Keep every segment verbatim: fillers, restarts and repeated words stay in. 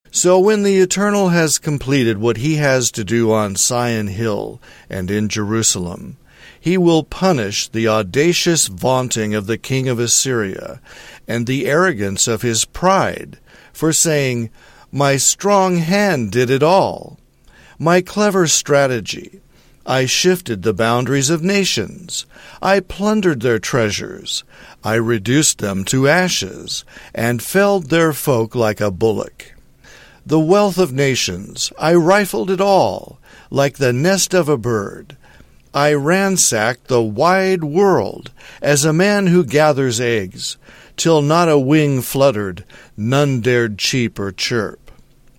So when the Eternal has completed what he has to do on Sion Hill and in Jerusalem, he will punish the audacious vaunting of the king of Assyria and the arrogance of his pride for saying, "My strong hand did it all. My clever strategy. I shifted the boundaries of nations. I plundered their treasures. I reduced them to ashes and felled their folk like a bullock. The wealth of nations, I rifled it all, like the nest of a bird. I ransacked the wide world as a man who gathers eggs, till not a wing fluttered, none dared cheep or chirp."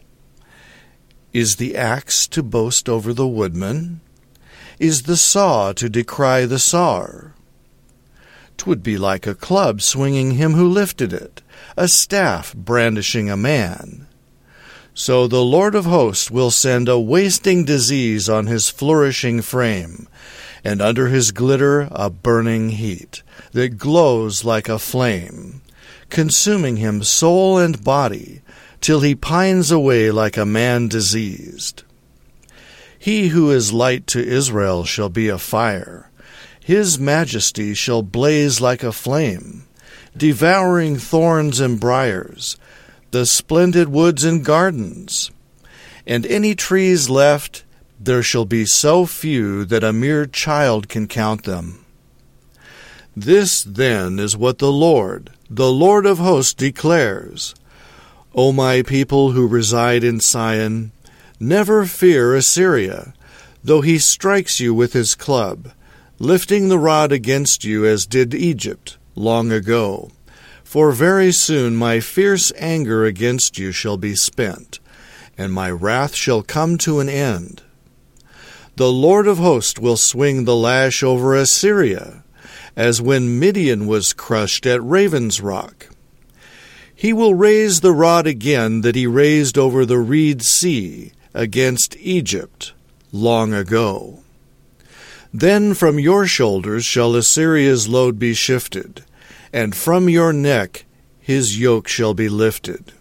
Is the axe to boast over the woodman? Is the saw to decry the sawer? 'Twould be like a club swinging him who lifted it, a staff brandishing a man. So the Lord of hosts will send a wasting disease on his flourishing frame, and under his glitter a burning heat that glows like a flame, consuming him soul and body, till he pines away like a man diseased. He who is light to Israel shall be a fire. His majesty shall blaze like a flame, devouring thorns and briars, the splendid woods and gardens. And any trees left, there shall be so few that a mere child can count them. This, then, is what the Lord, the Lord of hosts, declares. O my people who reside in Sion, never fear Assyria, though he strikes you with his club, lifting the rod against you as did Egypt long ago. For very soon my fierce anger against you shall be spent, and my wrath shall come to an end. The Lord of hosts will swing the lash over Assyria, as when Midian was crushed at Raven's Rock. He will raise the rod again that he raised over the Reed Sea against Egypt long ago. Then from your shoulders shall Assyria's load be shifted, and from your neck his yoke shall be lifted.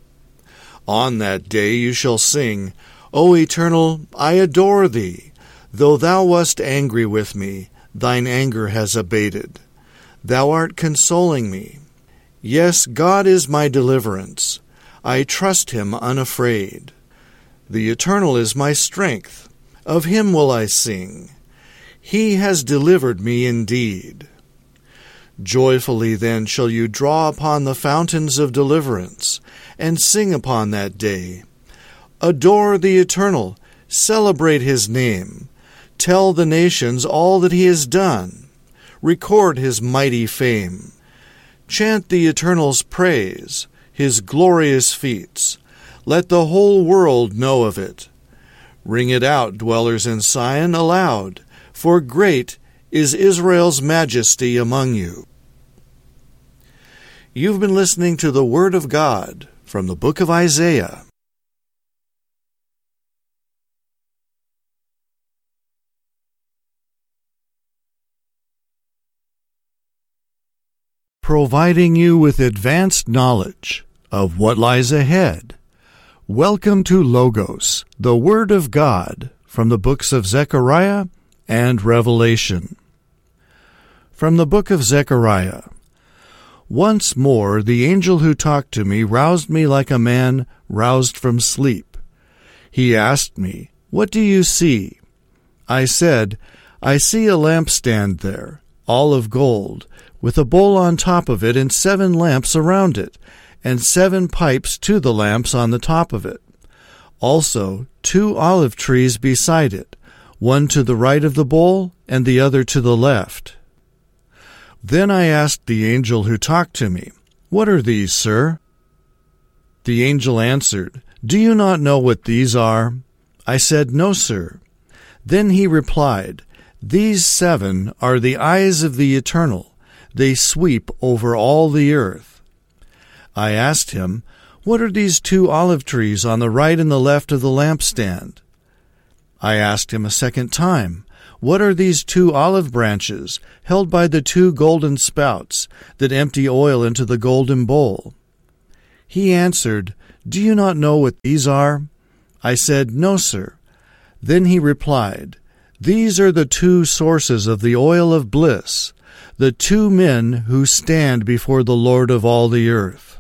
On that day you shall sing, O Eternal, I adore thee. Though thou wast angry with me, thine anger has abated. Thou art consoling me. Yes, God is my deliverance. I trust him unafraid. The Eternal is my strength. Of him will I sing. He has delivered me indeed. Joyfully then shall you draw upon the fountains of deliverance, and sing upon that day. Adore the Eternal, celebrate his name. Tell the nations all that he has done. Record his mighty fame. Chant the Eternal's praise, his glorious feats. Let the whole world know of it. Ring it out, dwellers in Sion, aloud, for great is Israel's majesty among you. You've been listening to the Word of God from the book of Isaiah. Providing you with advanced knowledge of what lies ahead. Welcome to Logos, the Word of God, from the books of Zechariah and Revelation. From the book of Zechariah. Once more the angel who talked to me roused me like a man roused from sleep. He asked me, "What do you see?" I said, "I see a lampstand there, all of gold, with a bowl on top of it and seven lamps around it, and seven pipes to the lamps on the top of it. Also two olive trees beside it, one to the right of the bowl and the other to the left." Then I asked the angel who talked to me, "What are these, sir?" The angel answered, "Do you not know what these are?" I said, "No, sir." Then he replied, "These seven are the eyes of the Eternal. They sweep over all the earth." I asked him, "What are these two olive trees on the right and the left of the lampstand?" I asked him a second time, "What are these two olive branches held by the two golden spouts that empty oil into the golden bowl?" He answered, Do you not know what these are?' I said, 'No, sir.' Then he replied, 'These are the two sources of the oil of bliss, the two men who stand before the Lord of all the earth.'"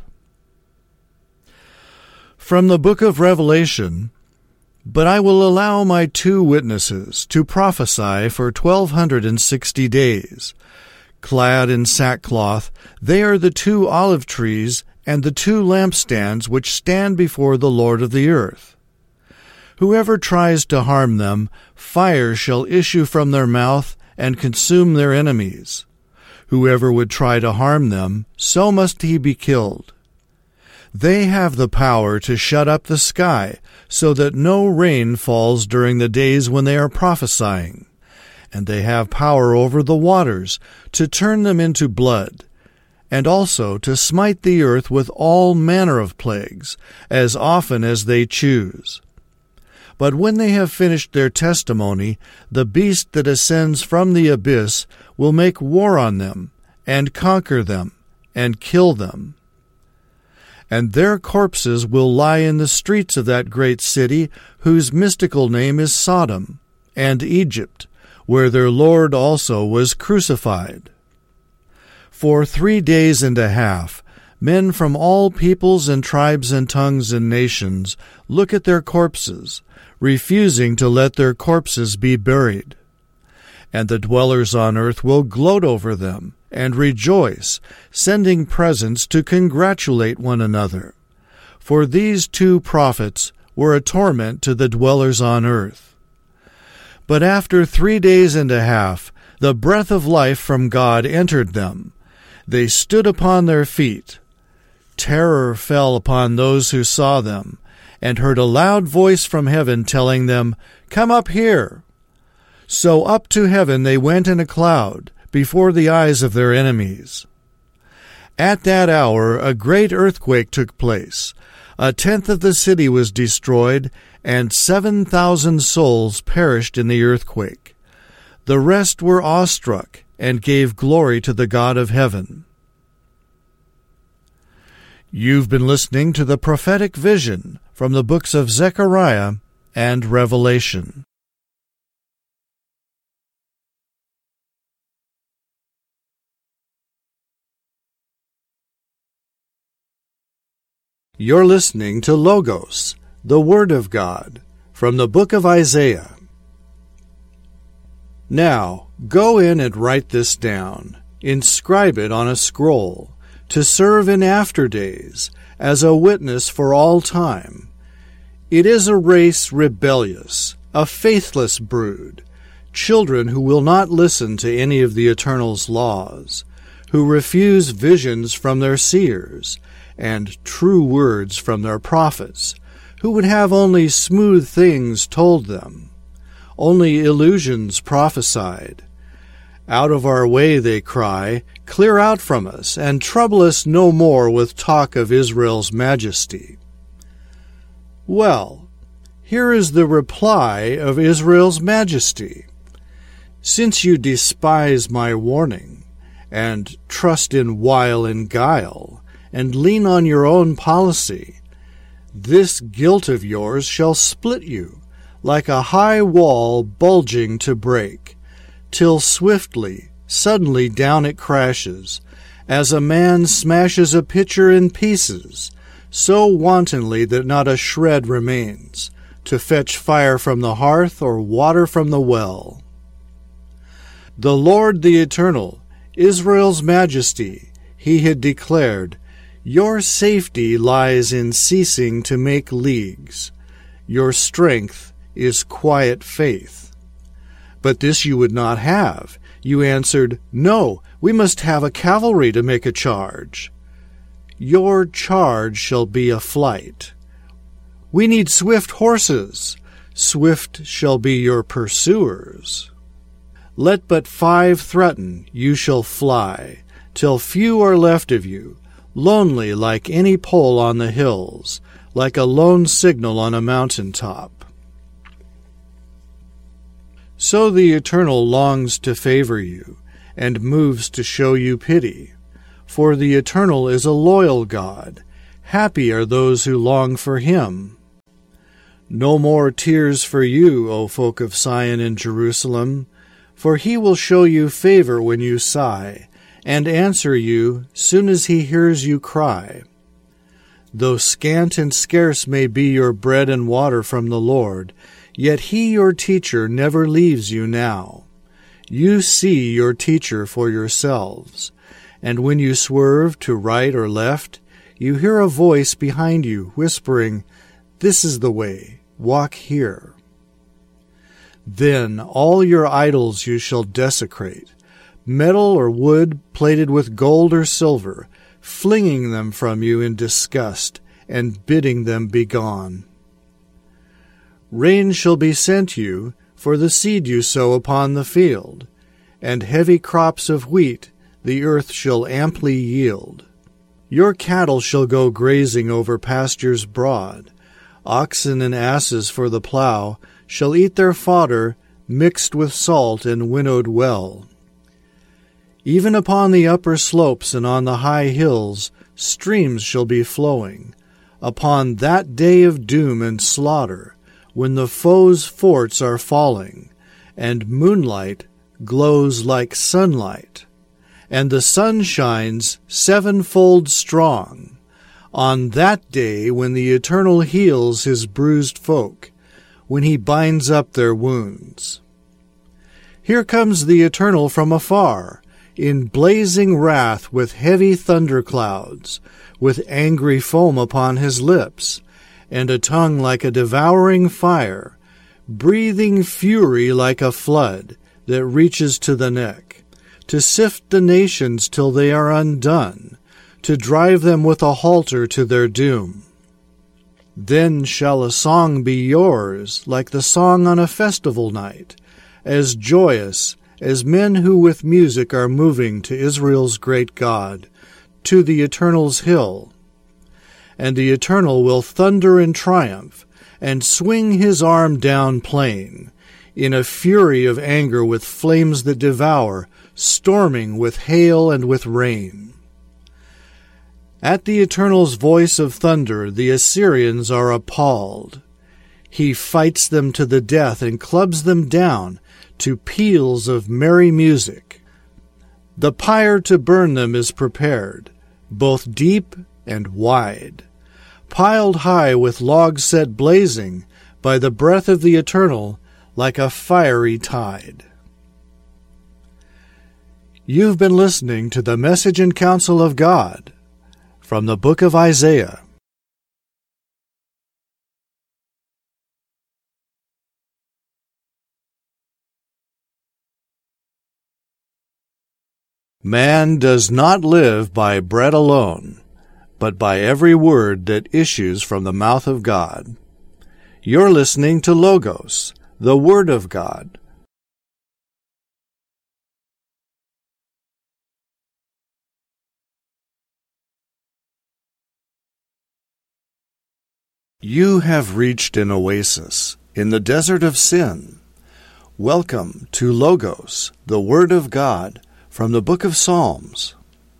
From the book of Revelation, "But I will allow my two witnesses to prophesy for twelve hundred and sixty days. Clad in sackcloth, they are the two olive trees and the two lampstands which stand before the Lord of the earth. Whoever tries to harm them, fire shall issue from their mouth and consume their enemies. Whoever would try to harm them, so must he be killed. They have the power to shut up the sky, so that no rain falls during the days when they are prophesying. And they have power over the waters, to turn them into blood, and also to smite the earth with all manner of plagues, as often as they choose. But when they have finished their testimony, the beast that ascends from the abyss will make war on them, and conquer them, and kill them. And their corpses will lie in the streets of that great city, whose mystical name is Sodom, and Egypt, where their Lord also was crucified. For three days and a half, men from all peoples and tribes and tongues and nations look at their corpses, refusing to let their corpses be buried. And the dwellers on earth will gloat over them, and rejoice, sending presents to congratulate one another. For these two prophets were a torment to the dwellers on earth. But after three days and a half, the breath of life from God entered them. They stood upon their feet. Terror fell upon those who saw them, and heard a loud voice from heaven telling them, "Come up here." So up to heaven they went in a cloud, before the eyes of their enemies. At that hour a great earthquake took place. A tenth of the city was destroyed, and seven thousand souls perished in the earthquake. The rest were awestruck, and gave glory to the God of heaven. You've been listening to the prophetic vision from the books of Zechariah and Revelation. You're listening to Logos, the Word of God, from the book of Isaiah. Now, go in and write this down, inscribe it on a scroll, to serve in after days, as a witness for all time. It is a race rebellious, a faithless brood, children who will not listen to any of the Eternal's laws, who refuse visions from their seers, and true words from their prophets, who would have only smooth things told them, only illusions prophesied. Out of our way, they cry, clear out from us, and trouble us no more with talk of Israel's majesty. Well, here is the reply of Israel's majesty. Since you despise my warning, and trust in wile and guile, and lean on your own policy, this guilt of yours shall split you, like a high wall bulging to break, till swiftly, suddenly down it crashes, as a man smashes a pitcher in pieces, so wantonly that not a shred remains, to fetch fire from the hearth or water from the well. The Lord the Eternal, Israel's majesty, he had declared, your safety lies in ceasing to make leagues. Your strength is quiet faith. But this you would not have. You answered, no, we must have a cavalry to make a charge. Your charge shall be a flight. We need swift horses. Swift shall be your pursuers. Let but five threaten, you shall fly, till few are left of you. Lonely like any pole on the hills, like a lone signal on a mountain top. So the Eternal longs to favor you, and moves to show you pity. For the Eternal is a loyal God, Happy are those who long for him. No more tears for you, O folk of Sion and Jerusalem, for he will show you favor when you sigh, and answer you soon as he hears you cry. Though scant and scarce may be your bread and water from the Lord, yet he, your teacher, never leaves you now. You see your teacher for yourselves, and when you swerve to right or left, you hear a voice behind you whispering, "This is the way, walk here." Then all your idols you shall desecrate, metal or wood plated with gold or silver, flinging them from you in disgust and bidding them begone. Rain shall be sent you for the seed you sow upon the field, and heavy crops of wheat the earth shall amply yield. Your cattle shall go grazing over pastures broad. Oxen and asses for the plough shall eat their fodder mixed with salt and winnowed well. Even upon the upper slopes and on the high hills streams shall be flowing, upon that day of doom and slaughter, when the foe's forts are falling, and moonlight glows like sunlight, and the sun shines sevenfold strong, on that day when the Eternal heals his bruised folk, when he binds up their wounds. Here comes the Eternal from afar, in blazing wrath with heavy thunderclouds, with angry foam upon his lips, and a tongue like a devouring fire, breathing fury like a flood that reaches to the neck, to sift the nations till they are undone, to drive them with a halter to their doom. Then shall a song be yours like the song on a festival night, as joyous as men who with music are moving to Israel's great God, to the Eternal's hill. And the Eternal will thunder in triumph, and swing his arm down plain, in a fury of anger with flames that devour, storming with hail and with rain. At the Eternal's voice of thunder the Assyrians are appalled. He fights them to the death and clubs them down to peals of merry music. The pyre to burn them is prepared, both deep and wide, piled high with logs set blazing by the breath of the Eternal like a fiery tide. You've been listening to the Message and Counsel of God from the book of Isaiah. Man does not live by bread alone, but by every word that issues from the mouth of God. You're listening to Logos, the Word of God. You have reached an oasis in the desert of sin. Welcome to Logos, the Word of God, from the book of Psalms.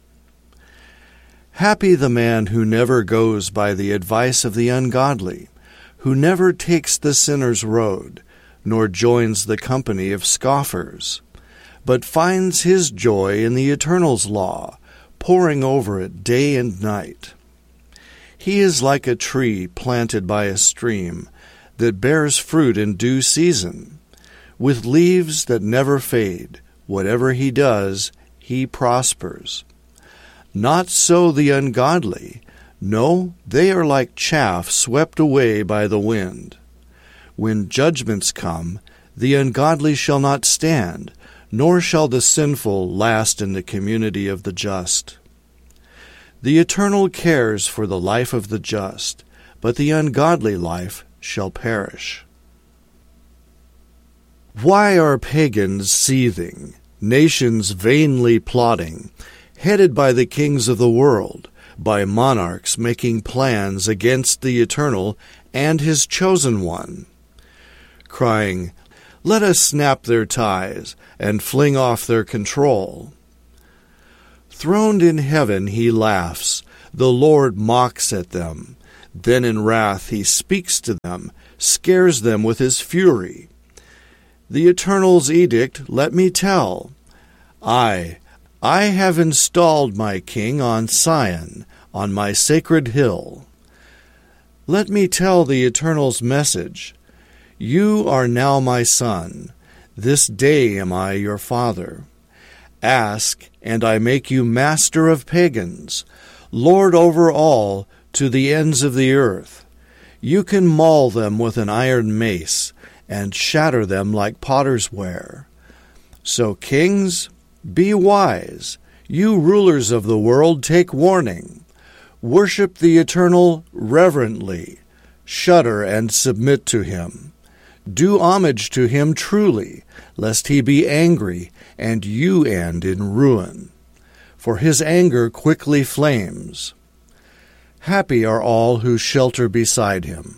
Happy the man who never goes by the advice of the ungodly, who never takes the sinner's road, nor joins the company of scoffers, but finds his joy in the Eternal's law, poring over it day and night. He is like a tree planted by a stream, that bears fruit in due season, with leaves that never fade. Whatever he does, he prospers. Not so the ungodly. No, they are like chaff swept away by the wind. When judgments come, the ungodly shall not stand, nor shall the sinful last in the community of the just. The Eternal cares for the life of the just, but the ungodly life shall perish. Why are pagans seething, nations vainly plotting, headed by the kings of the world, by monarchs making plans against the Eternal and his chosen one, crying, "Let us snap their ties and fling off their control"? Throned in heaven he laughs, The Lord mocks at them. Then in wrath he speaks to them, scares them with his fury. The Eternal's edict let me tell. I, I have installed my king on Sion, on my sacred hill. Let me tell the Eternal's message. You are now my son. This day am I your father. Ask, and I make you master of pagans, Lord over all, to the ends of the earth. You can maul them with an iron mace, and shatter them like potter's ware. So kings, be wise. You rulers of the world, take warning. Worship the Eternal reverently. Shudder and submit to him. Do homage to him truly, lest he be angry, and you end in ruin. For his anger quickly flames. Happy are all who shelter beside him.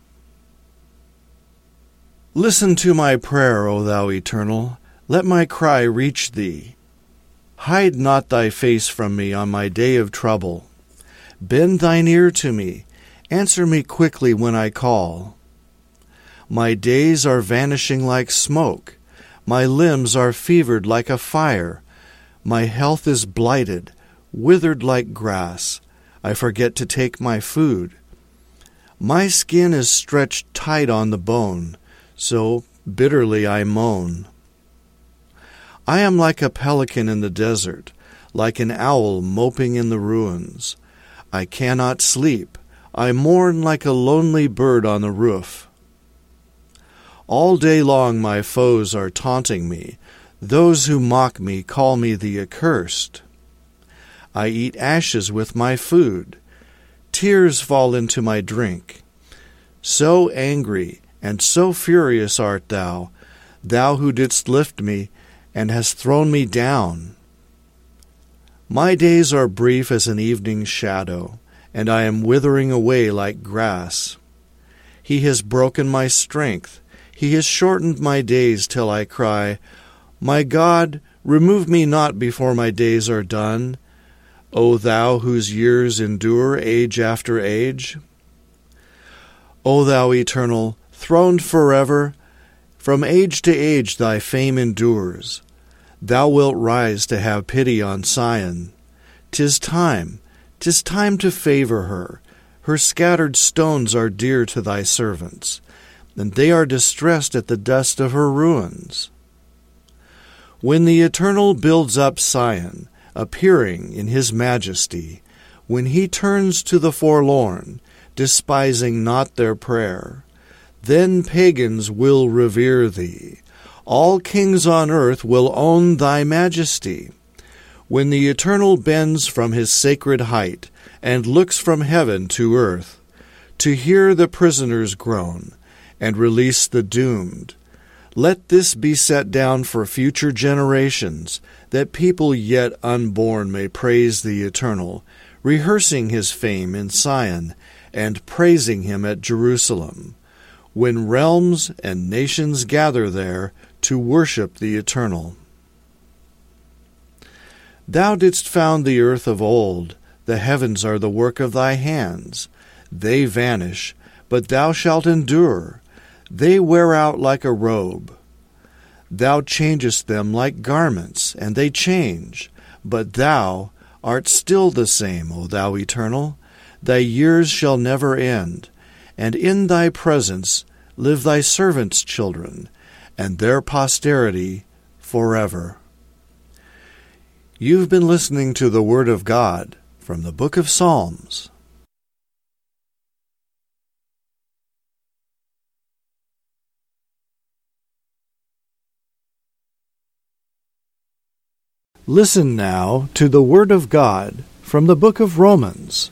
Listen to my prayer, O thou Eternal. Let my cry reach thee. Hide not thy face from me on my day of trouble. Bend thine ear to me. Answer me quickly when I call. My days are vanishing like smoke. My limbs are fevered like a fire. My health is blighted, withered like grass. I forget to take my food. My skin is stretched tight on the bone, so bitterly I moan. I am like a pelican in the desert, like an owl moping in the ruins. I cannot sleep. I mourn like a lonely bird on the roof. All day long my foes are taunting me. Those who mock me call me the accursed. I eat ashes with my food. Tears fall into my drink. So angry and so furious art thou, thou who didst lift me and hast thrown me down. My days are brief as an evening shadow, and I am withering away like grass. He has broken my strength. He has shortened my days till I cry, My God, remove me not before my days are done, O thou whose years endure age after age. O thou Eternal, throned forever, from age to age thy fame endures. Thou wilt rise to have pity on Sion. 'Tis time, 'tis time to favor her. Her scattered stones are dear to thy servants, and they are distressed at the dust of her ruins. When the Eternal builds up Sion, appearing in his majesty, when he turns to the forlorn, despising not their prayer, then pagans will revere thee. All kings on earth will own thy majesty. When the Eternal bends from his sacred height and looks from heaven to earth, to hear the prisoners groan and release the doomed, let this be set down for future generations, that people yet unborn may praise the Eternal, rehearsing his fame in Sion and praising him at Jerusalem, when realms and nations gather there to worship the Eternal. Thou didst found the earth of old. The heavens are the work of thy hands. They vanish, but thou shalt endure. They wear out like a robe. Thou changest them like garments, and they change. But thou art still the same, O thou Eternal. Thy years shall never end, and in thy presence live thy servants' children, and their posterity forever. You've been listening to the Word of God from the Book of Psalms. Listen now to the Word of God from the Book of Romans.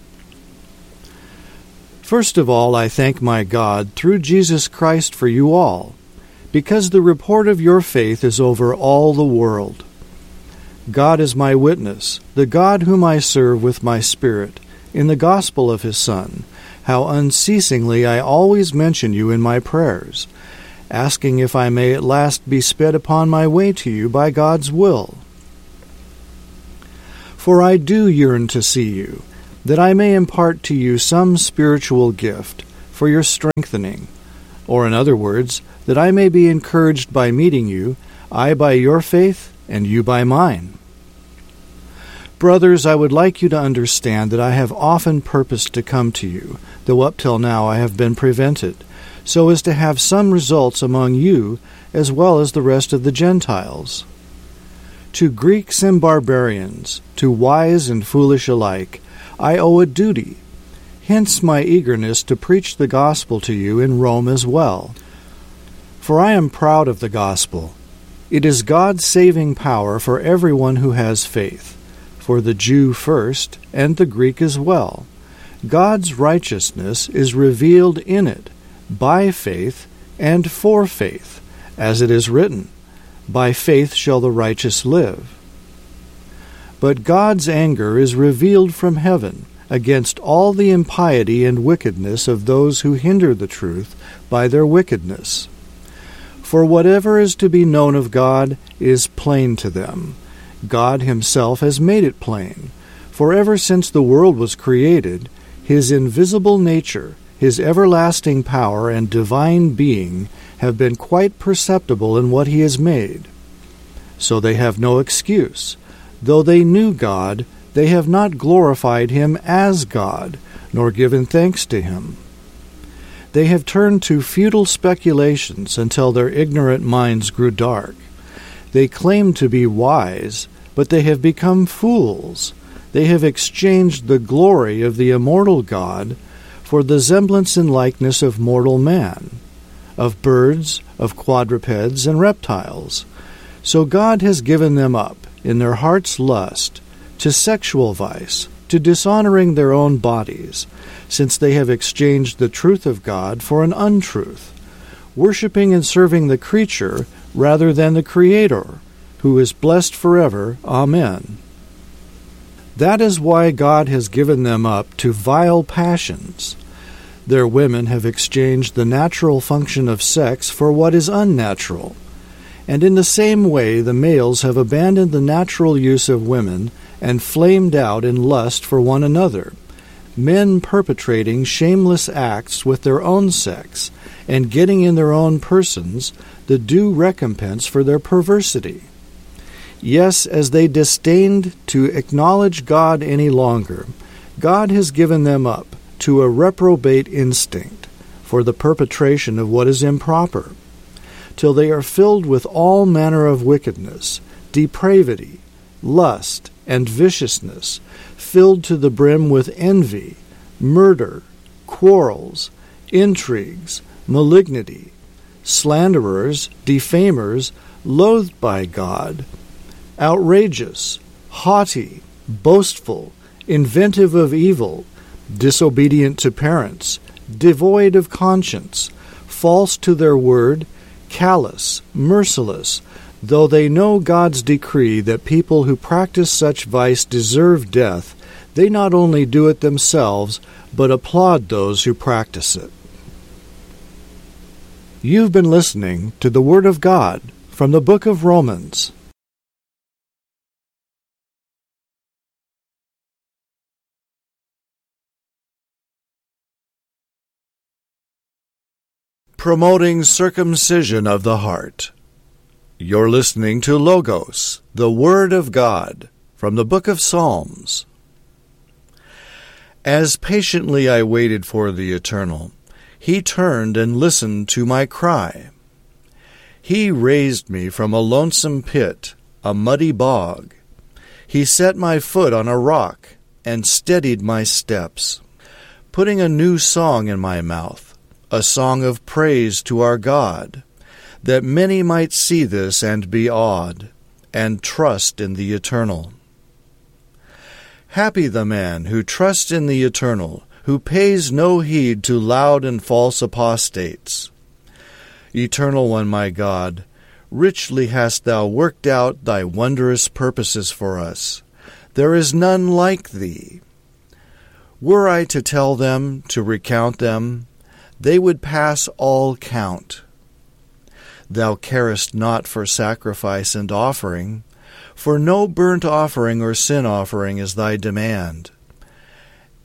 First of all, I thank my God through Jesus Christ for you all, because the report of your faith is over all the world. God is my witness, the God whom I serve with my spirit, in the gospel of his Son, how unceasingly I always mention you in my prayers, asking if I may at last be sped upon my way to you by God's will. For I do yearn to see you, that I may impart to you some spiritual gift for your strengthening, or in other words, that I may be encouraged by meeting you, I by your faith, and you by mine. Brothers, I would like you to understand that I have often purposed to come to you, though up till now I have been prevented, so as to have some results among you as well as the rest of the Gentiles. To Greeks and barbarians, to wise and foolish alike, I owe a duty. Hence my eagerness to preach the gospel to you in Rome as well. For I am proud of the gospel. It is God's saving power for everyone who has faith, for the Jew first, and the Greek as well. God's righteousness is revealed in it, by faith and for faith, as it is written, By faith shall the righteous live. But God's anger is revealed from heaven against all the impiety and wickedness of those who hinder the truth by their wickedness. For whatever is to be known of God is plain to them. God himself has made it plain, for ever since the world was created, his invisible nature, his everlasting power and divine being have been quite perceptible in what he has made. So they have no excuse. Though they knew God, they have not glorified him as God, nor given thanks to him. They have turned to futile speculations until their ignorant minds grew dark. They claim to be wise, but they have become fools. They have exchanged the glory of the immortal God for the semblance and likeness of mortal man, of birds, of quadrupeds, and reptiles. So God has given them up, in their heart's lust, to sexual vice, to dishonoring their own bodies, since they have exchanged the truth of God for an untruth, worshipping and serving the creature rather than the Creator, who is blessed forever. Amen. That is why God has given them up to vile passions. Their women have exchanged the natural function of sex for what is unnatural. And in the same way the males have abandoned the natural use of women and flamed out in lust for one another, men perpetrating shameless acts with their own sex, and getting in their own persons the due recompense for their perversity. Yes, as they disdained to acknowledge God any longer, God has given them up to a reprobate instinct for the perpetration of what is improper, till they are filled with all manner of wickedness, depravity, lust, and viciousness, filled to the brim with envy, murder, quarrels, intrigues, malignity, slanderers, defamers, loathed by God, outrageous, haughty, boastful, inventive of evil, disobedient to parents, devoid of conscience, false to their word, callous, merciless, though they know God's decree that people who practice such vice deserve death, they not only do it themselves, but applaud those who practice it. You've been listening to the Word of God from the book of Romans. Promoting circumcision of the heart. You're listening to Logos, the Word of God, from the book of Psalms. As patiently I waited for the Eternal, he turned and listened to my cry. He raised me from a lonesome pit, a muddy bog. He set my foot on a rock and steadied my steps, putting a new song in my mouth, a song of praise to our God, that many might see this and be awed, and trust in the Eternal. Happy the man who trusts in the Eternal, who pays no heed to loud and false apostates. Eternal One, my God, richly hast thou worked out thy wondrous purposes for us. There is none like thee. Were I to tell them, to recount them, they would pass all count. Thou carest not for sacrifice and offering, for no burnt offering or sin offering is thy demand.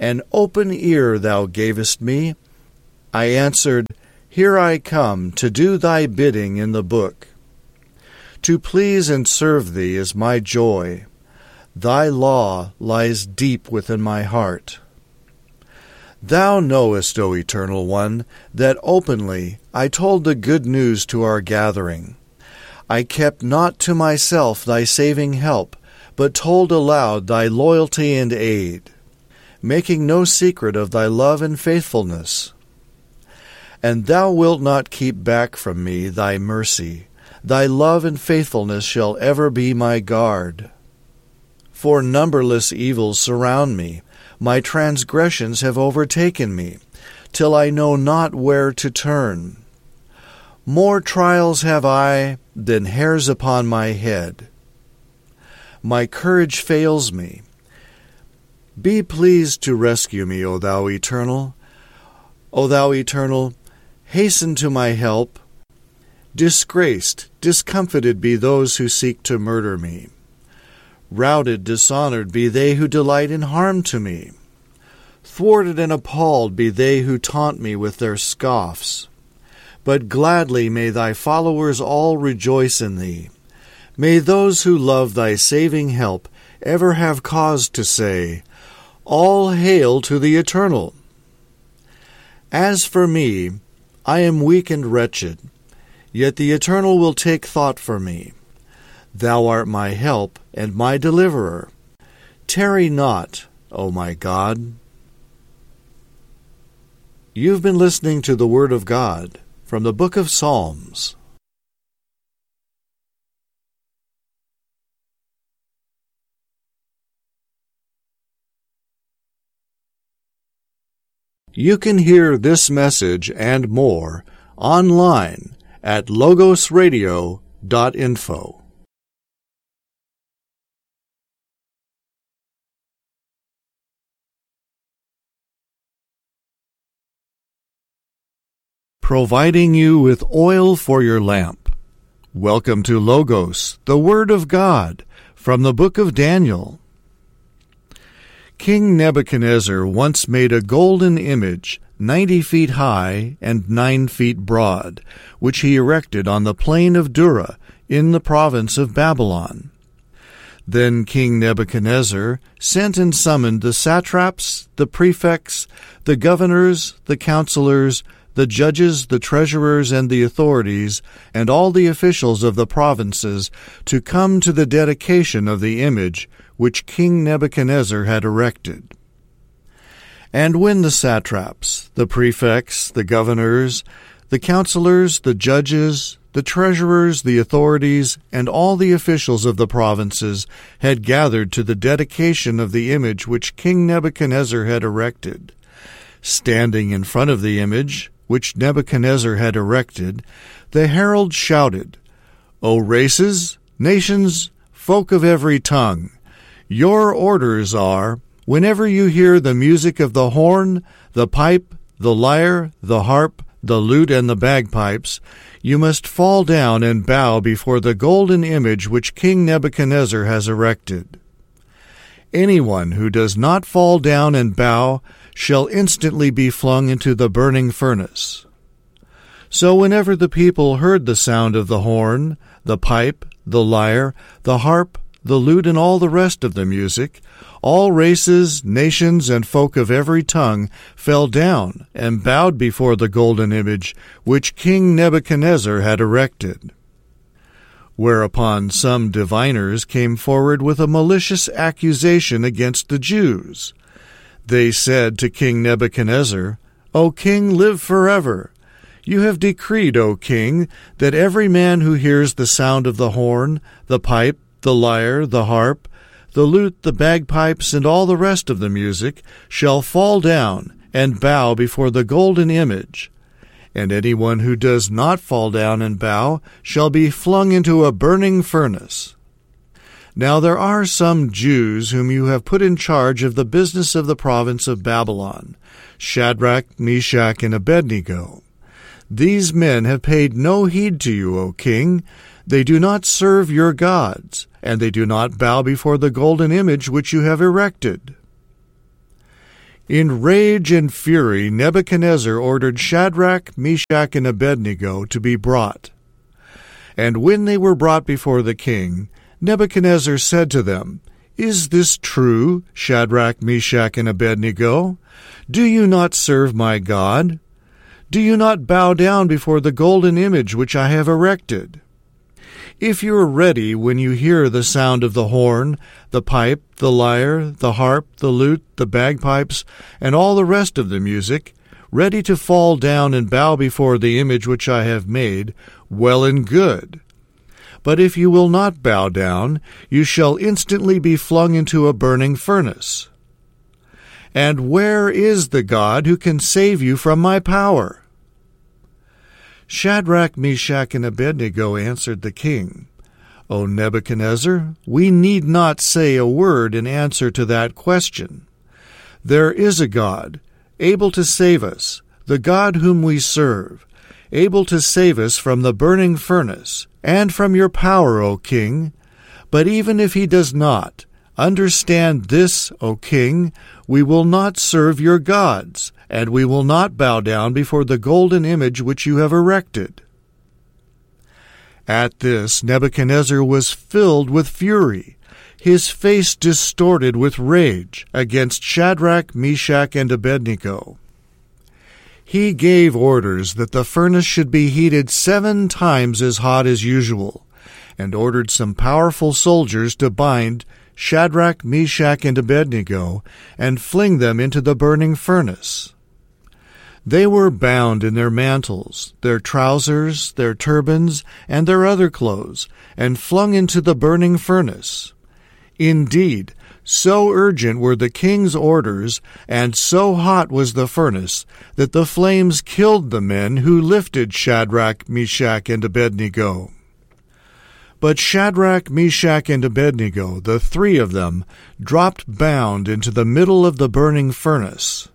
An open ear thou gavest me. I answered, Here I come, to do thy bidding in the book. To please and serve thee is my joy. Thy law lies deep within my heart. Thou knowest, O Eternal One, that openly I told the good news to our gathering. I kept not to myself thy saving help, but told aloud thy loyalty and aid, making no secret of thy love and faithfulness. And thou wilt not keep back from me thy mercy. Thy love and faithfulness shall ever be my guard. For numberless evils surround me. My transgressions have overtaken me, till I know not where to turn. More trials have I than hairs upon my head. My courage fails me. Be pleased to rescue me, O thou Eternal. O thou Eternal, hasten to my help. Disgraced, discomfited be those who seek to murder me. Routed, dishonored be they who delight in harm to me. Thwarted and appalled be they who taunt me with their scoffs. But gladly may thy followers all rejoice in thee. May those who love thy saving help ever have cause to say, All hail to the Eternal. As for me, I am weak and wretched, yet the Eternal will take thought for me. Thou art my help and my deliverer. Tarry not, O my God. You've been listening to the Word of God from the Book of Psalms. You can hear this message and more online at logos radio dot info. Providing you with oil for your lamp. Welcome to Logos, the Word of God, from the book of Daniel. King Nebuchadnezzar once made a golden image ninety feet high and nine feet broad, which he erected on the plain of Dura in the province of Babylon. Then King Nebuchadnezzar sent and summoned the satraps, the prefects, the governors, the counselors, the judges, the treasurers, and the authorities, and all the officials of the provinces, to come to the dedication of the image which King Nebuchadnezzar had erected. And when the satraps, the prefects, the governors, the counselors, the judges, the treasurers, the authorities, and all the officials of the provinces had gathered to the dedication of the image which King Nebuchadnezzar had erected, standing in front of the image which Nebuchadnezzar had erected, the herald shouted, O races, nations, folk of every tongue, your orders are, whenever you hear the music of the horn, the pipe, the lyre, the harp, the lute, and the bagpipes, you must fall down and bow before the golden image which King Nebuchadnezzar has erected. Anyone who does not fall down and bow shall instantly be flung into the burning furnace. So whenever the people heard the sound of the horn, the pipe, the lyre, the harp, the lute, and all the rest of the music, all races, nations, and folk of every tongue fell down and bowed before the golden image which King Nebuchadnezzar had erected. Whereupon some diviners came forward with a malicious accusation against the Jews. They said to King Nebuchadnezzar, O king, live forever. You have decreed, O king, that every man who hears the sound of the horn, the pipe, the lyre, the harp, the lute, the bagpipes, and all the rest of the music, shall fall down and bow before the golden image. And anyone who does not fall down and bow shall be flung into a burning furnace. Now there are some Jews whom you have put in charge of the business of the province of Babylon, Shadrach, Meshach, and Abednego. These men have paid no heed to you, O king. They do not serve your gods, and they do not bow before the golden image which you have erected. In rage and fury, Nebuchadnezzar ordered Shadrach, Meshach, and Abednego to be brought. And when they were brought before the king, Nebuchadnezzar said to them, "Is this true, Shadrach, Meshach, and Abednego? Do you not serve my God? Do you not bow down before the golden image which I have erected? If you are ready when you hear the sound of the horn, the pipe, the lyre, the harp, the lute, the bagpipes, and all the rest of the music, ready to fall down and bow before the image which I have made, well and good. But if you will not bow down, you shall instantly be flung into a burning furnace. And where is the God who can save you from my power?" Shadrach, Meshach, and Abednego answered the king, "O Nebuchadnezzar, we need not say a word in answer to that question. There is a God, able to save us, the God whom we serve, able to save us from the burning furnace, and from your power, O king. But even if he does not, understand this, O king, we will not serve your gods, and we will not bow down before the golden image which you have erected." At this Nebuchadnezzar was filled with fury, his face distorted with rage against Shadrach, Meshach, and Abednego. He gave orders that the furnace should be heated seven times as hot as usual, and ordered some powerful soldiers to bind Shadrach, Meshach, and Abednego, and fling them into the burning furnace. They were bound in their mantles, their trousers, their turbans, and their other clothes, and flung into the burning furnace. Indeed, so urgent were the king's orders, and so hot was the furnace, that the flames killed the men who lifted Shadrach, Meshach, and Abednego. But Shadrach, Meshach, and Abednego, the three of them, dropped bound into the middle of the burning furnace.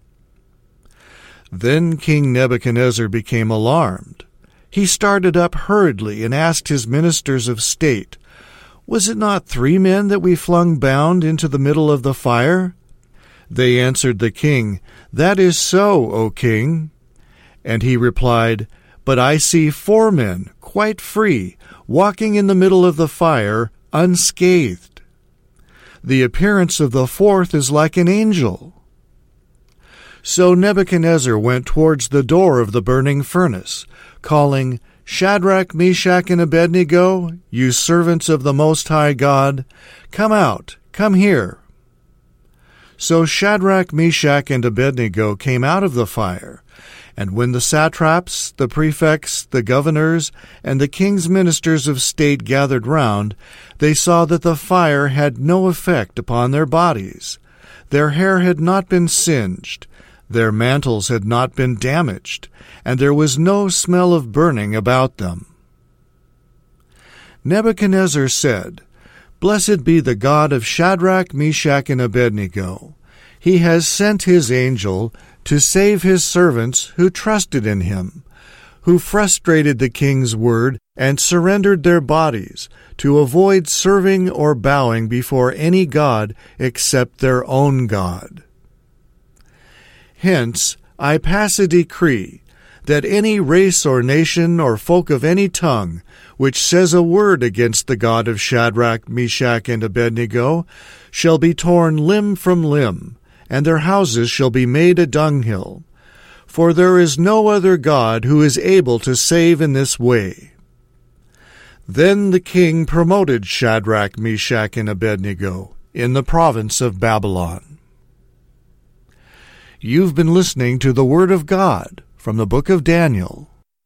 Then King Nebuchadnezzar became alarmed. He started up hurriedly and asked his ministers of state, "Was it not three men that we flung bound into the middle of the fire?" They answered the king, "That is so, O king." And he replied, "But I see four men, quite free, walking in the middle of the fire, unscathed. The appearance of the fourth is like an angel." So Nebuchadnezzar went towards the door of the burning furnace, calling, "Shadrach, Meshach, and Abednego, you servants of the Most High God, come out, come here." So Shadrach, Meshach, and Abednego came out of the fire, and when the satraps, the prefects, the governors, and the king's ministers of state gathered round, they saw that the fire had no effect upon their bodies. Their hair had not been singed, their mantles had not been damaged, and there was no smell of burning about them. Nebuchadnezzar said, "Blessed be the God of Shadrach, Meshach, and Abednego. He has sent his angel to save his servants who trusted in him, who frustrated the king's word and surrendered their bodies to avoid serving or bowing before any god except their own God. Hence, I pass a decree that any race or nation or folk of any tongue which says a word against the God of Shadrach, Meshach, and Abednego shall be torn limb from limb, and their houses shall be made a dunghill. For there is no other God who is able to save in this way." Then the king promoted Shadrach, Meshach, and Abednego in the province of Babylon. You've been listening to the Word of God from the book of Daniel.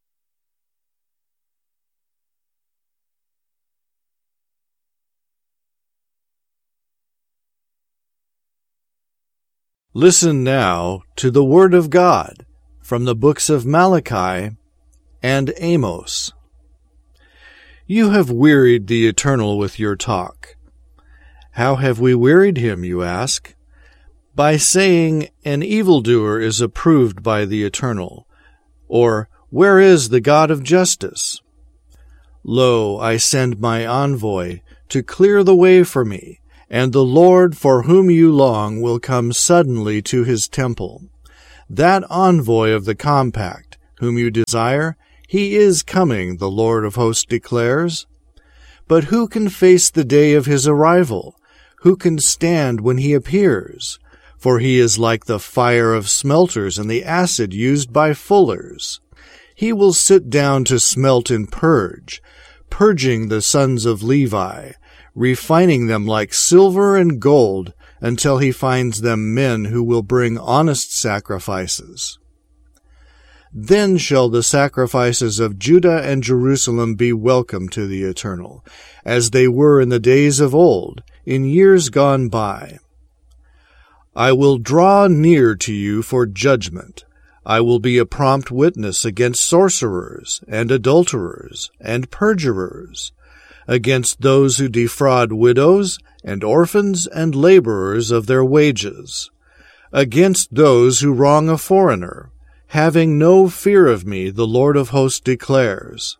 Listen now to the Word of God from the books of Malachi and Amos. You have wearied the Eternal with your talk. How have we wearied him, you ask? By saying, "An evildoer is approved by the Eternal," or "Where is the God of justice?" Lo, I send my envoy to clear the way for me, and the Lord for whom you long will come suddenly to his temple. That envoy of the compact, whom you desire, he is coming, the Lord of hosts declares. But who can face the day of his arrival? Who can stand when he appears? For he is like the fire of smelters and the acid used by fullers. He will sit down to smelt and purge, purging the sons of Levi, refining them like silver and gold, until he finds them men who will bring honest sacrifices. Then shall the sacrifices of Judah and Jerusalem be welcome to the Eternal, as they were in the days of old, in years gone by. I will draw near to you for judgment. I will be a prompt witness against sorcerers, and adulterers, and perjurers, against those who defraud widows, and orphans, and laborers of their wages, against those who wrong a foreigner, having no fear of me, the Lord of hosts declares.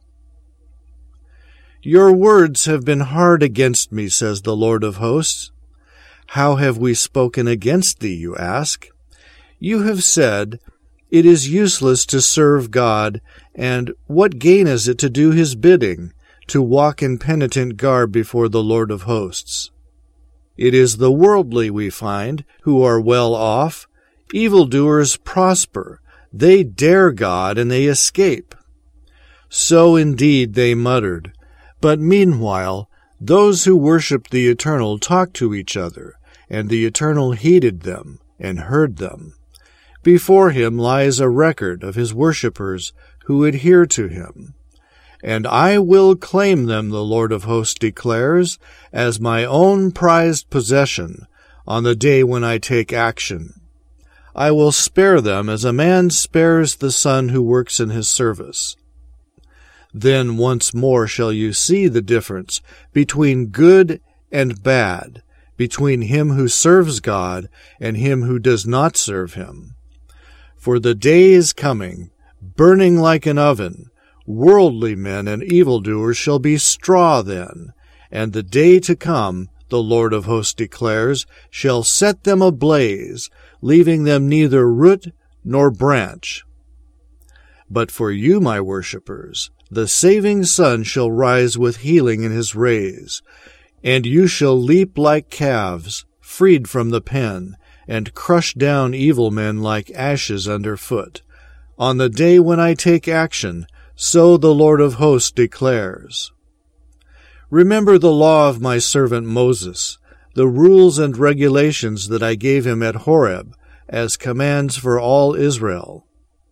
Your words have been hard against me, says the Lord of hosts. How have we spoken against thee, you ask? You have said, it is useless to serve God, and what gain is it to do his bidding, to walk in penitent garb before the Lord of hosts? It is the worldly, we find, who are well off. Evildoers prosper. They dare God, and they escape. So indeed they muttered. But meanwhile, those who worshipped the Eternal talked to each other, and the Eternal heeded them, and heard them. Before him lies a record of his worshippers who adhere to him. And I will claim them, the Lord of hosts declares, as my own prized possession, on the day when I take action. I will spare them as a man spares the son who works in his service. Then once more shall you see the difference between good and bad, between him who serves God and him who does not serve him. For the day is coming, burning like an oven. Worldly men and evildoers shall be straw then, and the day to come, the Lord of hosts declares, shall set them ablaze, leaving them neither root nor branch. But for you, my worshippers, the saving sun shall rise with healing in his rays, and you shall leap like calves, freed from the pen, and crush down evil men like ashes underfoot. On the day when I take action, so the Lord of hosts declares. Remember the law of my servant Moses, the rules and regulations that I gave him at Horeb, as commands for all Israel.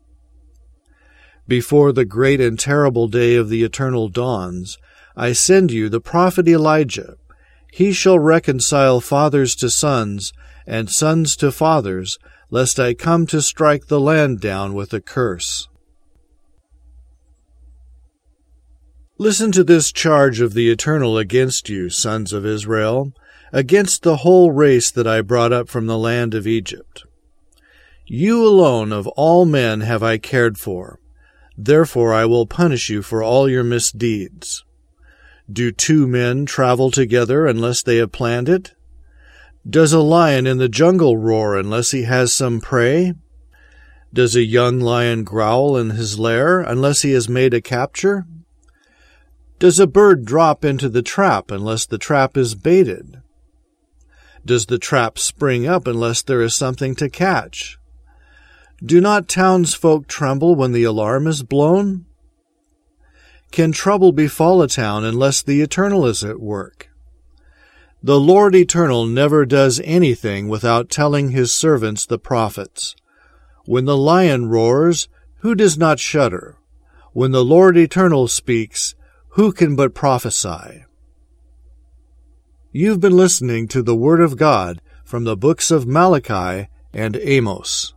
Before the great and terrible day of the Eternal dawns, I send you the prophet Elijah. He shall reconcile fathers to sons, and sons to fathers, lest I come to strike the land down with a curse. Listen to this charge of the Eternal against you, sons of Israel, against the whole race that I brought up from the land of Egypt. You alone of all men have I cared for. Therefore I will punish you for all your misdeeds. Do two men travel together unless they have planned it? Does a lion in the jungle roar unless he has some prey? Does a young lion growl in his lair unless he has made a capture? Does a bird drop into the trap unless the trap is baited? Does the trap spring up unless there is something to catch? Do not townsfolk tremble when the alarm is blown? Can trouble befall a town unless the Eternal is at work? The Lord Eternal never does anything without telling his servants the prophets. When the lion roars, who does not shudder? When the Lord Eternal speaks, who can but prophesy? You've been listening to the Word of God from the books of Malachi and Amos.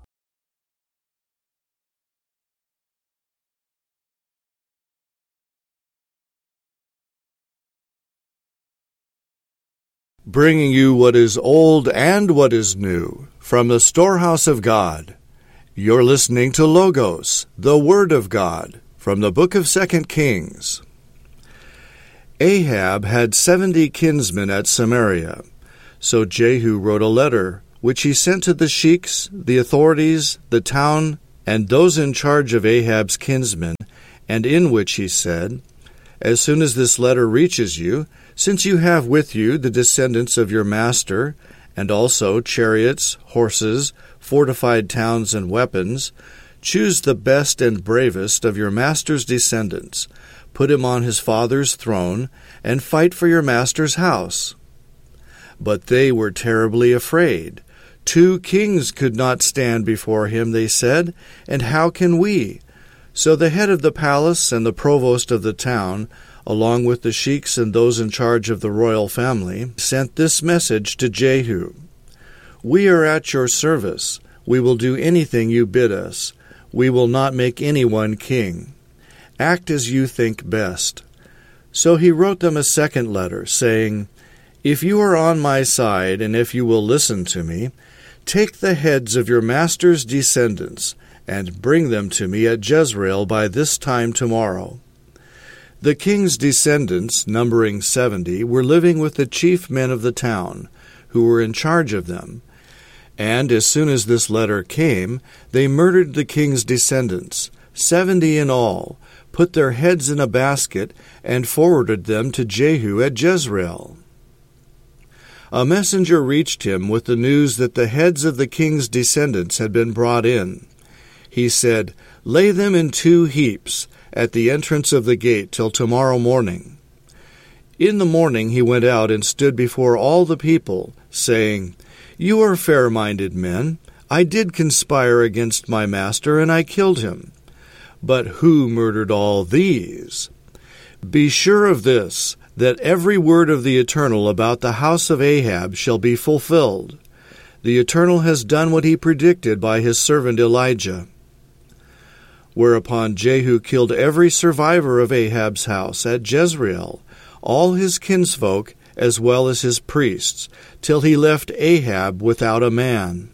Bringing you what is old and what is new from the storehouse of God. You're listening to Logos, the Word of God, from the book of Second Kings. Ahab had seventy kinsmen at Samaria. So Jehu wrote a letter, which he sent to the sheiks, the authorities, the town, and those in charge of Ahab's kinsmen, and in which he said, As soon as this letter reaches you, since you have with you the descendants of your master, and also chariots, horses, fortified towns, and weapons, choose the best and bravest of your master's descendants, put him on his father's throne, and fight for your master's house. But they were terribly afraid. Two kings could not stand before him, they said, and how can we? So the head of the palace and the provost of the town, along with the sheiks and those in charge of the royal family, sent this message to Jehu. We are at your service. We will do anything you bid us. We will not make anyone king. Act as you think best. So he wrote them a second letter, saying, If you are on my side, and if you will listen to me, take the heads of your master's descendants, and bring them to me at Jezreel by this time tomorrow. The king's descendants, numbering seventy, were living with the chief men of the town, who were in charge of them. And as soon as this letter came, they murdered the king's descendants, seventy in all, put their heads in a basket, and forwarded them to Jehu at Jezreel. A messenger reached him with the news that the heads of the king's descendants had been brought in. He said, Lay them in two heaps at the entrance of the gate till tomorrow morning. In the morning he went out and stood before all the people, saying, You are fair-minded men. I did conspire against my master, and I killed him. But who murdered all these? Be sure of this, that every word of the Eternal about the house of Ahab shall be fulfilled. The Eternal has done what he predicted by his servant Elijah. Whereupon Jehu killed every survivor of Ahab's house at Jezreel, all his kinsfolk as well as his priests, till he left Ahab without a man.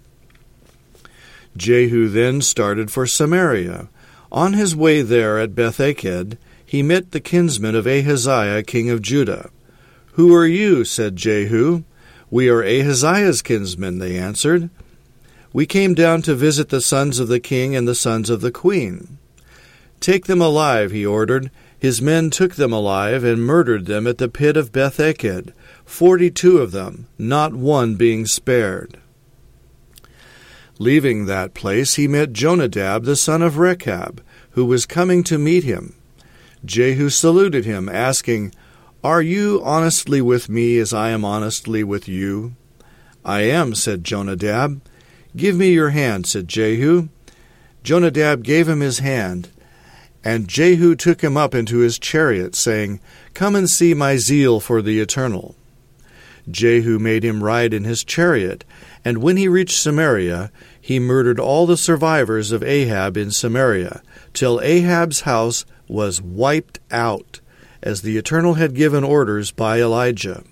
Jehu then started for Samaria. On his way there at Beth-eked, he met the kinsmen of Ahaziah king of Judah. Who are you? Said Jehu. We are Ahaziah's kinsmen, they answered. We came down to visit the sons of the king and the sons of the queen. Take them alive, he ordered. His men took them alive and murdered them at the pit of Beth-eked, forty-two of them, not one being spared. Leaving that place, he met Jonadab the son of Rechab, who was coming to meet him. Jehu saluted him, asking, Are you honestly with me as I am honestly with you? I am, said Jonadab. Give me your hand, said Jehu. Jonadab gave him his hand, and Jehu took him up into his chariot, saying, Come and see my zeal for the Eternal. Jehu made him ride in his chariot, and when he reached Samaria, he murdered all the survivors of Ahab in Samaria, till Ahab's house was wiped out, as the Eternal had given orders by Elijah.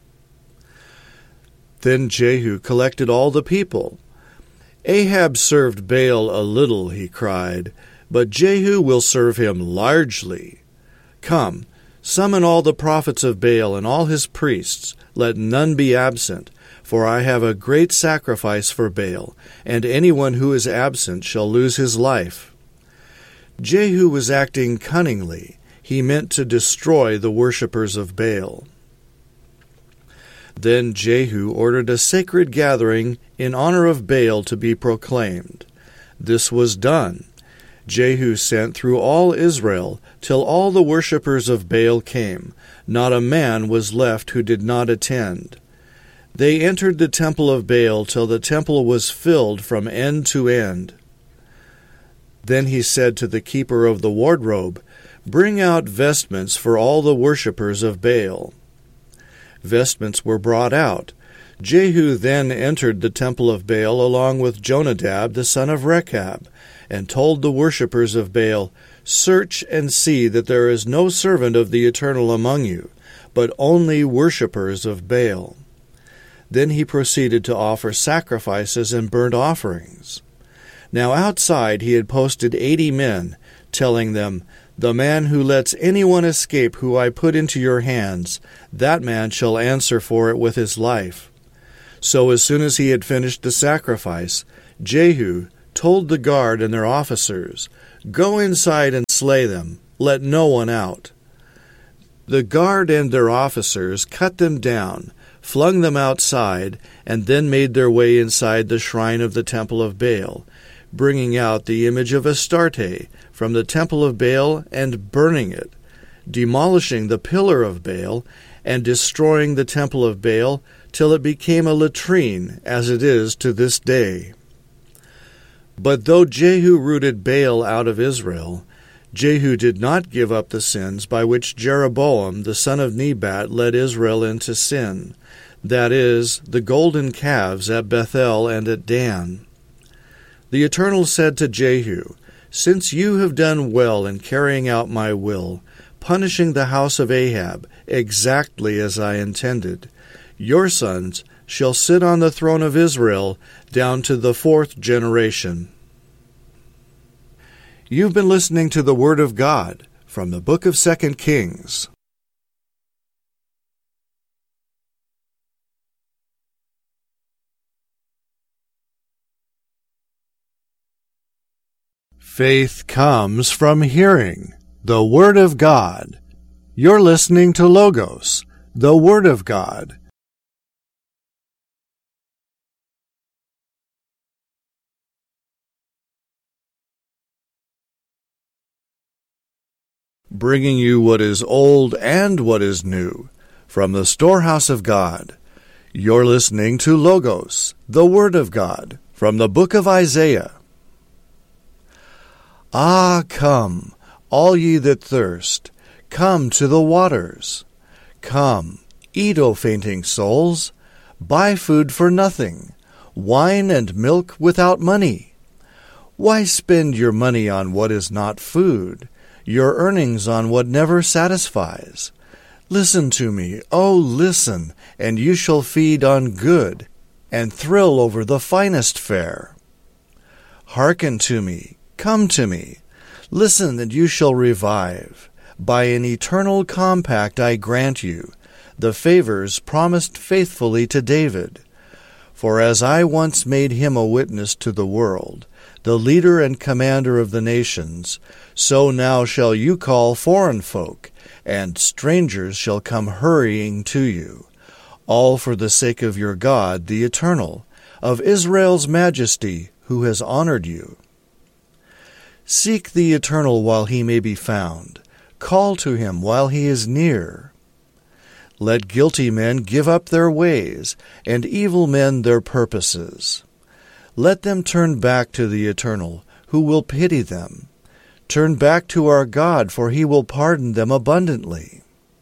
Then Jehu collected all the people. Ahab served Baal a little, he cried, but Jehu will serve him largely. Come, summon all the prophets of Baal and all his priests, let none be absent, for I have a great sacrifice for Baal, and anyone who is absent shall lose his life. Jehu was acting cunningly. He meant to destroy the worshippers of Baal. Then Jehu ordered a sacred gathering in honor of Baal to be proclaimed. This was done. Jehu sent through all Israel till all the worshippers of Baal came. Not a man was left who did not attend. They entered the temple of Baal till the temple was filled from end to end. Then he said to the keeper of the wardrobe, Bring out vestments for all the worshippers of Baal. Vestments were brought out. Jehu then entered the temple of Baal along with Jonadab the son of Rechab, and told the worshippers of Baal, Search and see that there is no servant of the Eternal among you, but only worshippers of Baal. Then he proceeded to offer sacrifices and burnt offerings. Now outside he had posted eighty men, telling them, The man who lets anyone escape who I put into your hands, that man shall answer for it with his life." So as soon as he had finished the sacrifice, Jehu told the guard and their officers, "Go inside and slay them. Let no one out." The guard and their officers cut them down, flung them outside, and then made their way inside the shrine of the temple of Baal, bringing out the image of Astarte from the temple of Baal and burning it, demolishing the pillar of Baal, and destroying the temple of Baal till it became a latrine, as it is to this day. But though Jehu rooted Baal out of Israel, Jehu did not give up the sins by which Jeroboam the son of Nebat led Israel into sin, that is, the golden calves at Bethel and at Dan. The Eternal said to Jehu, "Since you have done well in carrying out my will, punishing the house of Ahab exactly as I intended, your sons shall sit on the throne of Israel down to the fourth generation." You've been listening to the Word of God from the book of Second Kings. Faith comes from hearing the Word of God. You're listening to Logos, the Word of God. Bringing you what is old and what is new from the storehouse of God. You're listening to Logos, the Word of God, from the book of Isaiah. Ah, come, all ye that thirst, come to the waters. Come, eat, O fainting souls, buy food for nothing, wine and milk without money. Why spend your money on what is not food, your earnings on what never satisfies? Listen to me, oh listen, and you shall feed on good, and thrill over the finest fare. Hearken to me, come to me, listen, and you shall revive. By an eternal compact I grant you the favors promised faithfully to David. For as I once made him a witness to the world, the leader and commander of the nations, so now shall you call foreign folk, and strangers shall come hurrying to you, all for the sake of your God, the Eternal, of Israel's majesty, who has honored you. Seek the Eternal while he may be found. Call to him while he is near. Let guilty men give up their ways, and evil men their purposes. Let them turn back to the Eternal, who will pity them. Turn back to our God, for he will pardon them abundantly.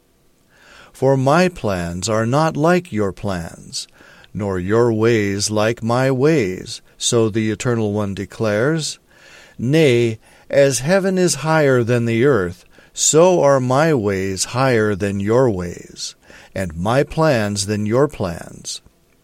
For my plans are not like your plans, nor your ways like my ways, so the Eternal One declares. Nay, as heaven is higher than the earth, so are my ways higher than your ways, and my plans than your plans.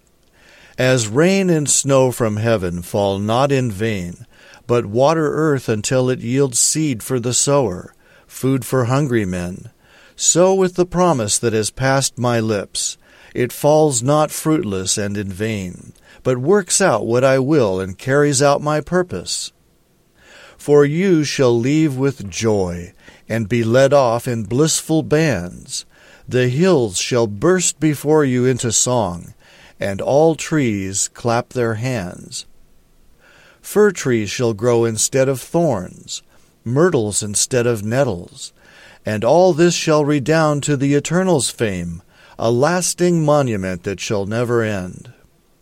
As rain and snow from heaven fall not in vain, but water earth until it yields seed for the sower, food for hungry men, so with the promise that has passed my lips, it falls not fruitless and in vain, but works out what I will and carries out my purpose. For you shall leave with joy, and be led off in blissful bands. The hills shall burst before you into song, and all trees clap their hands. Fir trees shall grow instead of thorns, myrtles instead of nettles, and all this shall redound to the Eternal's fame, a lasting monument that shall never end.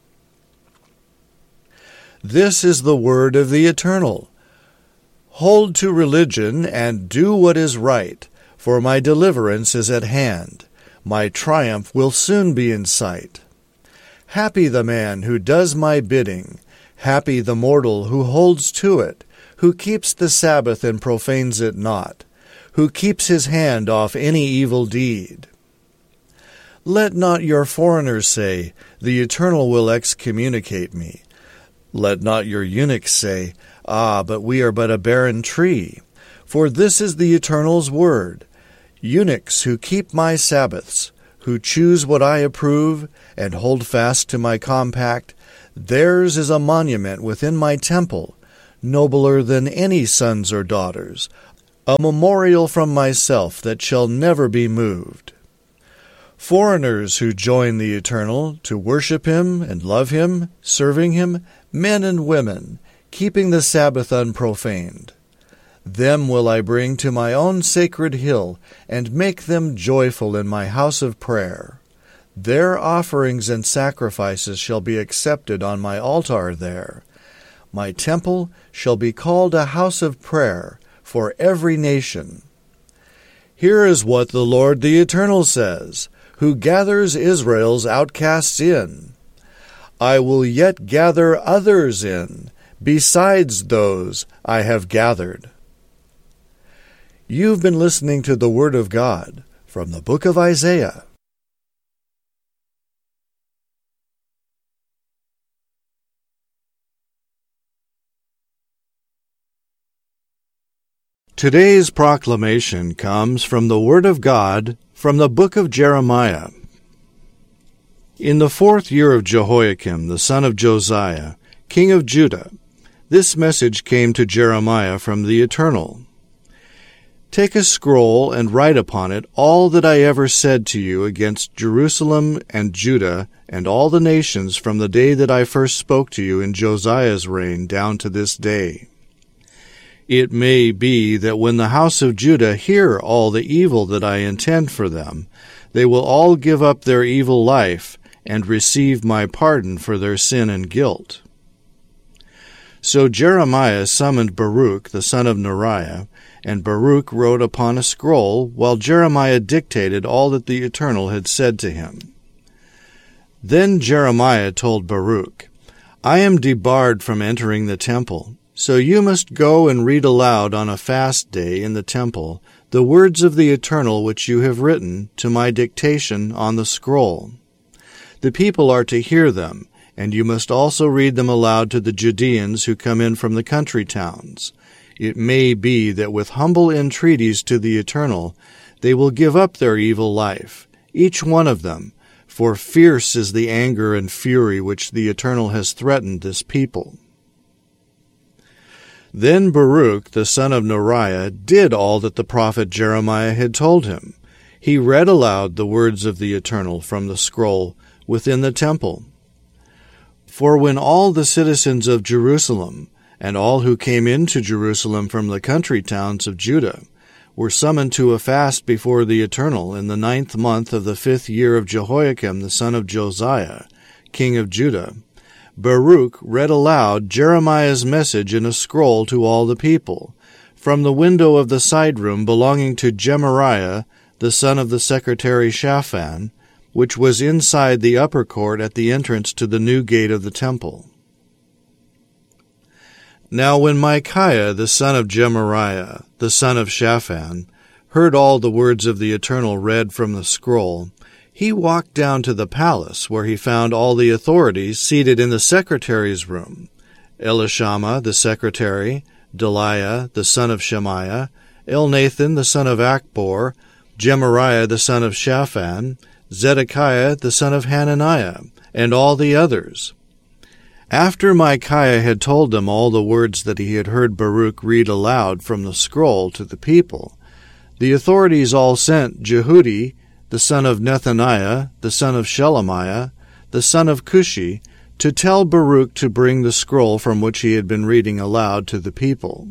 This is the word of the Eternal. Hold to religion and do what is right, for my deliverance is at hand. My triumph will soon be in sight. Happy the man who does my bidding, happy the mortal who holds to it, who keeps the Sabbath and profanes it not, who keeps his hand off any evil deed. Let not your foreigners say, the Eternal will excommunicate me. Let not your eunuchs say, Ah, but we are but a barren tree. For this is the Eternal's word. Eunuchs who keep my Sabbaths, who choose what I approve, and hold fast to my compact, theirs is a monument within my temple, nobler than any sons or daughters, a memorial from myself that shall never be moved. Foreigners who join the Eternal to worship Him and love Him, serving Him, men and women, keeping the Sabbath unprofaned. Them will I bring to my own sacred hill, and make them joyful in my house of prayer. Their offerings and sacrifices shall be accepted on my altar there. My temple shall be called a house of prayer for every nation. Here is what the Lord the Eternal says, who gathers Israel's outcasts in. I will yet gather others in, besides those I have gathered. You've been listening to the Word of God from the book of Isaiah. Today's proclamation comes from the Word of God from the book of Jeremiah. In the fourth year of Jehoiakim, the son of Josiah, king of Judah, this message came to Jeremiah from the Eternal. Take a scroll and write upon it all that I ever said to you against Jerusalem and Judah and all the nations from the day that I first spoke to you in Josiah's reign down to this day. It may be that when the house of Judah hear all the evil that I intend for them, they will all give up their evil life and receive my pardon for their sin and guilt. So Jeremiah summoned Baruch the son of Neriah, and Baruch wrote upon a scroll, while Jeremiah dictated all that the Eternal had said to him. Then Jeremiah told Baruch, I am debarred from entering the temple, so you must go and read aloud on a fast day in the temple the words of the Eternal which you have written to my dictation on the scroll. The people are to hear them, and you must also read them aloud to the Judeans who come in from the country towns. It may be that with humble entreaties to the Eternal, they will give up their evil life, each one of them, for fierce is the anger and fury which the Eternal has threatened this people. Then Baruch the son of Neriah did all that the prophet Jeremiah had told him. He read aloud the words of the Eternal from the scroll within the temple. For when all the citizens of Jerusalem, and all who came into Jerusalem from the country towns of Judah, were summoned to a fast before the Eternal in the ninth month of the fifth year of Jehoiakim the son of Josiah, king of Judah, Baruch read aloud Jeremiah's message in a scroll to all the people, from the window of the side room belonging to Gemariah, the son of the secretary Shaphan, which was inside the upper court at the entrance to the new gate of the temple. Now when Micaiah the son of Gemariah, the son of Shaphan, heard all the words of the Eternal read from the scroll, he walked down to the palace, where he found all the authorities seated in the secretary's room, Elishama the secretary, Delaiah the son of Shemaiah, Elnathan the son of Achbor, Gemariah the son of Shaphan, Zedekiah the son of Hananiah, and all the others. After Micaiah had told them all the words that he had heard Baruch read aloud from the scroll to the people, the authorities all sent Jehudi, the son of Nethaniah, the son of Shelemiah, the son of Cushi, to tell Baruch to bring the scroll from which he had been reading aloud to the people.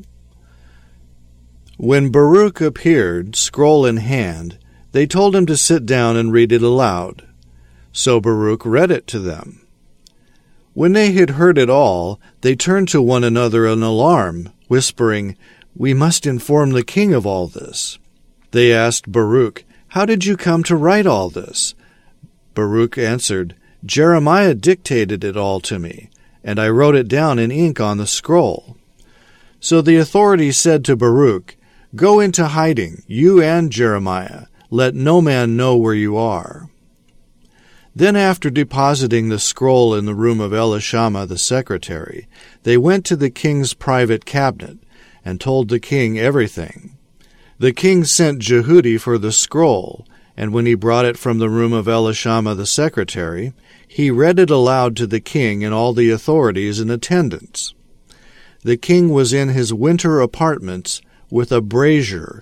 When Baruch appeared, scroll in hand, they told him to sit down and read it aloud. So Baruch read it to them. When they had heard it all, they turned to one another in alarm, whispering, "We must inform the king of all this." They asked Baruch, "How did you come to write all this?" Baruch answered, "Jeremiah dictated it all to me, and I wrote it down in ink on the scroll." So the authorities said to Baruch, "Go into hiding, you and Jeremiah. Let no man know where you are." Then after depositing the scroll in the room of Elishama the secretary, they went to the king's private cabinet, and told the king everything. The king sent Jehudi for the scroll, and when he brought it from the room of Elishama the secretary, he read it aloud to the king and all the authorities in attendance. The king was in his winter apartments with a brazier